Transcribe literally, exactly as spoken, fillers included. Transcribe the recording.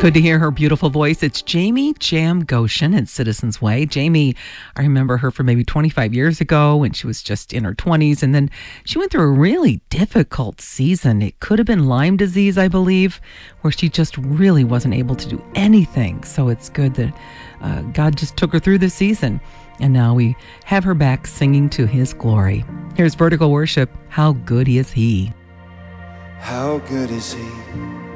Good to hear her beautiful voice. It's Jamie Jam Goshen at Citizens Way. Jamie, I remember her from maybe twenty-five years ago when she was just in her twenties, and then she went through a really difficult season. It could have been Lyme disease, I believe, where she just really wasn't able to do anything. So it's good that uh, God just took her through the season, and now we have her back singing to His glory. Here's Vertical Worship, How Good Is He. How good is He?